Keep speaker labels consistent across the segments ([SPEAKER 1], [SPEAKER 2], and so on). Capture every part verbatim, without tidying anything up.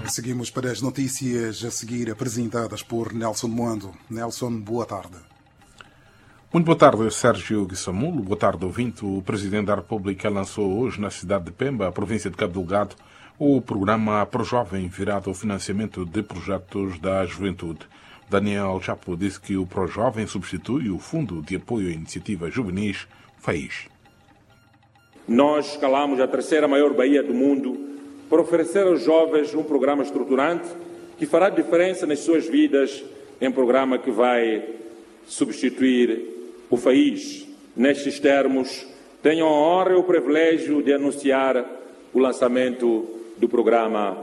[SPEAKER 1] Seguimos para as notícias a seguir apresentadas por Nelson Moando. Nelson, boa tarde.
[SPEAKER 2] Muito boa tarde, Sérgio Guissamulo. Boa tarde, ouvinte. O Presidente da República lançou hoje na cidade de Pemba, a província de Cabo Delgado, o programa ProJovem, virado ao financiamento de projetos da juventude. Daniel Chapo disse que o ProJovem substitui o Fundo de Apoio a Iniciativas Juvenis, FAIS.
[SPEAKER 3] Nós escalamos a terceira maior baía do mundo para oferecer aos jovens um programa estruturante que fará diferença nas suas vidas, em um programa que vai substituir o FAIS. Nestes termos, tenho a honra e o privilégio de anunciar o lançamento do programa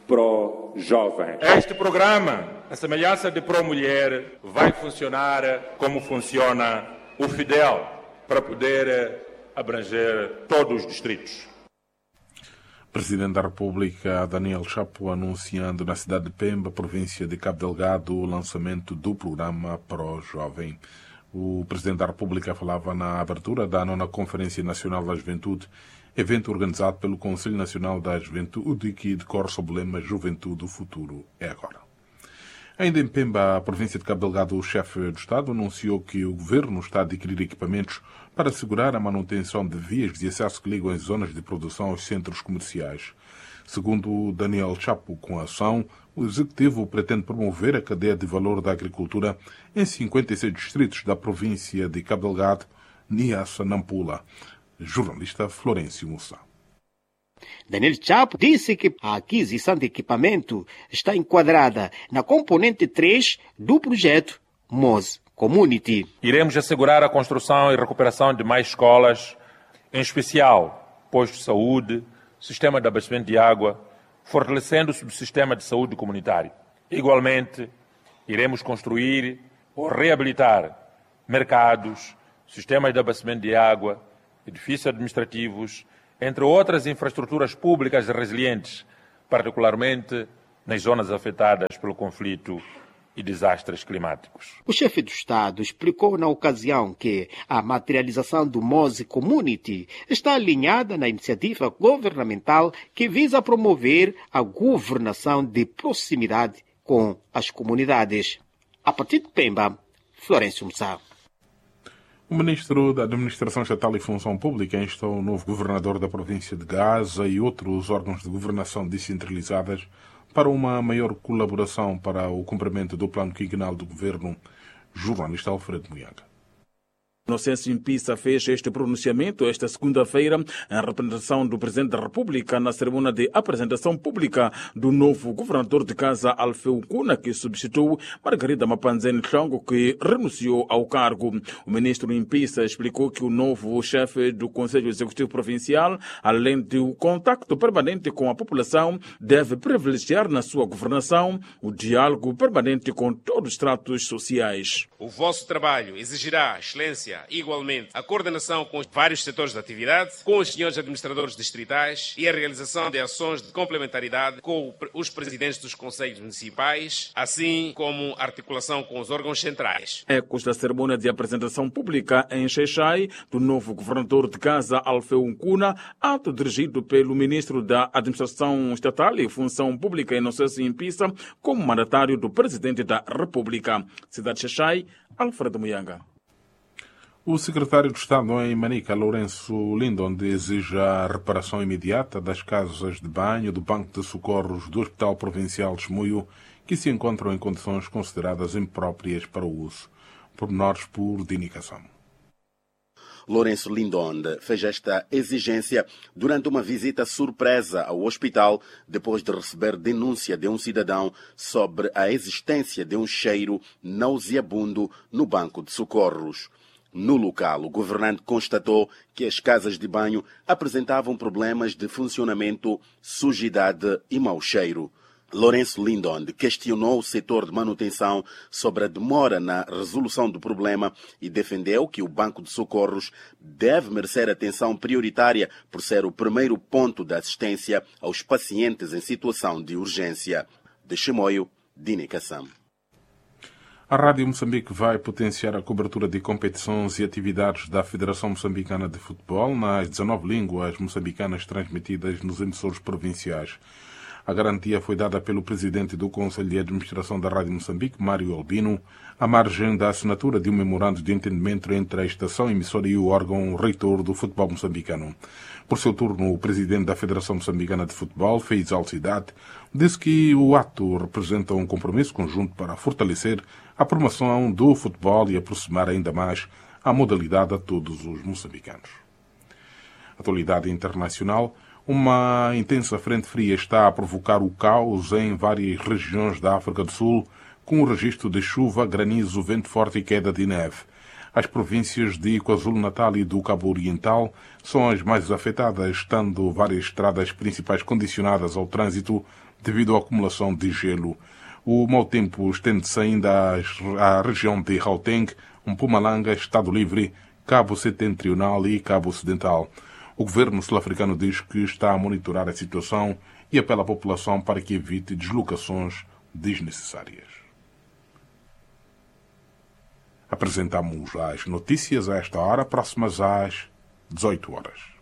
[SPEAKER 3] ProJovem. Este programa, a semelhança de ProMulher, vai funcionar como funciona o Fidel, para poder abranger todos os distritos.
[SPEAKER 2] Presidente da República, Daniel Chapo, anunciando na cidade de Pemba, província de Cabo Delgado, o lançamento do programa ProJovem. O Presidente da República falava na abertura da nona Conferência Nacional da Juventude, evento organizado pelo Conselho Nacional da Juventude, que decorre sob o lema Juventude, o futuro é agora. Ainda em Pemba, a província de Cabo Delgado, o chefe do Estado anunciou que o governo está a adquirir equipamentos para assegurar a manutenção de vias de acesso que ligam as zonas de produção aos centros comerciais. Segundo Daniel Chapo, com a ação, o Executivo pretende promover a cadeia de valor da agricultura em cinquenta e seis distritos da província de Cabo Delgado, Niassa, Nampula. Jornalista Florencio Mussa.
[SPEAKER 4] Daniel Chapo disse que a aquisição de equipamento está enquadrada na componente três do projeto M O S Community.
[SPEAKER 3] Iremos assegurar a construção e recuperação de mais escolas, em especial postos de saúde, sistema de abastecimento de água, fortalecendo o subsistema de saúde comunitário. Igualmente, iremos construir ou reabilitar mercados, sistemas de abastecimento de água, edifícios administrativos, entre outras infraestruturas públicas resilientes, particularmente nas zonas afetadas pelo conflito e desastres climáticos.
[SPEAKER 4] O chefe do Estado explicou na ocasião que a materialização do M O S Community está alinhada na iniciativa governamental que visa promover a governação de proximidade com as comunidades. A partir de Pemba, Florencio Mussa.
[SPEAKER 2] O Ministro da Administração Estatal e Função Pública instou o novo governador da província de Gaza e outros órgãos de governação descentralizadas para uma maior colaboração para o cumprimento do plano quinquenal do governo. Jornalista Alfredo Muyaga.
[SPEAKER 5] Inocêncio Impissa fez este pronunciamento esta segunda-feira em representação do Presidente da República na cerimônia de apresentação pública do novo governador de Gaza, Alfeu Kuna, que substituiu Margarida Mapanzene Tlongo, que renunciou ao cargo. O ministro Impissa explicou que o novo chefe do Conselho Executivo Provincial, além do contacto permanente com a população, deve privilegiar na sua governação o diálogo permanente com todos os estratos sociais.
[SPEAKER 6] O vosso trabalho exigirá excelência, igualmente, a coordenação com os vários setores de atividade, com os senhores administradores distritais e a realização de ações de complementaridade com os presidentes dos conselhos municipais, assim como articulação com os órgãos centrais.
[SPEAKER 5] Ecos da cerimônia de apresentação pública em Xai-Xai do novo governador de Gaza, Alfeu Kuna, ato dirigido pelo ministro da Administração Estatal e Função Pública, Inocêncio Impissa, como mandatário do presidente da República. Cidade de Xai-Xai, Alfredo Muyaga.
[SPEAKER 2] O secretário de Estado em Manica, Lourenço Lindon, exige a reparação imediata das casas de banho do Banco de Socorros do Hospital Provincial de Chimoio, que se encontram em condições consideradas impróprias para o uso. Pormenores por Dinicação.
[SPEAKER 7] Lourenço Lindon fez esta exigência durante uma visita surpresa ao hospital depois de receber denúncia de um cidadão sobre a existência de um cheiro nauseabundo no banco de socorros. No local, o governante constatou que as casas de banho apresentavam problemas de funcionamento, sujidade e mau cheiro. Lourenço Lindon questionou o setor de manutenção sobre a demora na resolução do problema e defendeu que o Banco de Socorros deve merecer atenção prioritária por ser o primeiro ponto de assistência aos pacientes em situação de urgência. De Chimoio, Dinicação.
[SPEAKER 2] A Rádio Moçambique vai potenciar a cobertura de competições e atividades da Federação Moçambicana de Futebol nas dezanove línguas moçambicanas transmitidas nos emissores provinciais. A garantia foi dada pelo presidente do Conselho de Administração da Rádio Moçambique, Mário Albino, à margem da assinatura de um memorando de entendimento entre a estação emissora e o órgão reitor do futebol moçambicano. Por seu turno, o presidente da Federação Moçambicana de Futebol, Feiz Alcidade, disse que o ato representa um compromisso conjunto para fortalecer a promoção do futebol e aproximar ainda mais a modalidade a todos os moçambicanos. Atualidade internacional. Uma intensa frente fria está a provocar o caos em várias regiões da África do Sul, com o registro de chuva, granizo, vento forte e queda de neve. As províncias de KwaZulu-Natal e do Cabo Oriental são as mais afetadas, estando várias estradas principais condicionadas ao trânsito devido à acumulação de gelo. O mau tempo estende-se ainda à região de Gauteng, Mpumalanga, Estado Livre, Cabo Setentrional e Cabo Ocidental. O governo sul-africano diz que está a monitorar a situação e apela à população para que evite deslocações desnecessárias. Apresentamos as notícias a esta hora, próximas às dezoito horas.